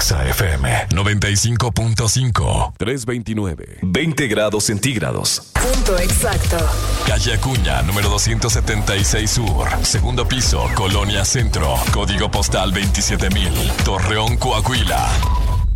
Exa FM 95.5. 329. 20 grados centígrados. Punto exacto. Calle Acuña, número 276 Sur. Segundo piso, Colonia Centro. Código postal 27,000. Torreón, Coahuila.